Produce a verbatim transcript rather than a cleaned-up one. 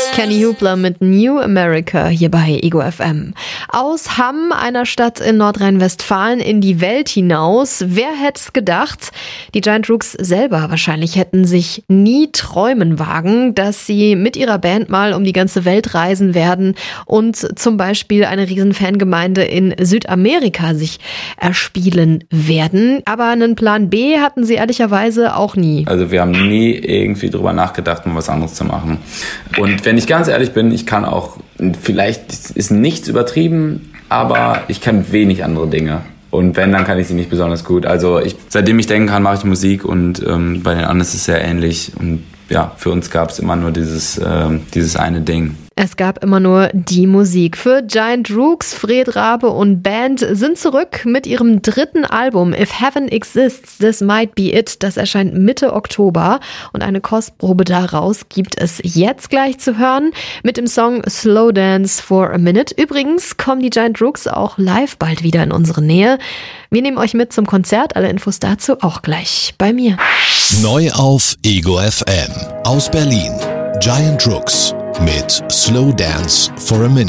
Kenny Hoopla mit New America hier bei Ego F M. Aus Hamm, einer Stadt in Nordrhein-Westfalen, in die Welt hinaus. Wer hätte es gedacht? Die Giant Rooks selber wahrscheinlich hätten sich nie träumen wagen, dass sie mit ihrer Band mal um die ganze Welt reisen werden und zum Beispiel eine riesen Fangemeinde in Südamerika sich erspielen werden. Aber einen Plan B hatten sie ehrlicherweise auch nie. Also wir haben nie irgendwie drüber nachgedacht, um was anderes zu machen. Und wenn ich ganz ehrlich bin, ich kann auch, vielleicht ist nichts übertrieben, aber ich kann wenig andere Dinge. Und wenn, dann kann ich sie nicht besonders gut. Also ich, seitdem ich denken kann, mache ich Musik und ähm, bei den anderen ist es sehr ähnlich. Und ja, für uns gab es immer nur dieses, ähm, dieses eine Ding. Es gab immer nur die Musik. Für Giant Rooks, Fred Rabe und Band sind zurück mit ihrem dritten Album If Heaven Exists, This Might Be It. Das erscheint Mitte Oktober und eine Kostprobe daraus gibt es jetzt gleich zu hören mit dem Song Slow Dance for a Minute. Übrigens kommen die Giant Rooks auch live bald wieder in unsere Nähe. Wir nehmen euch mit zum Konzert. Alle Infos dazu auch gleich bei mir. Neu auf Ego F M aus Berlin. Giant Rooks mit Slow Dance for a Minute.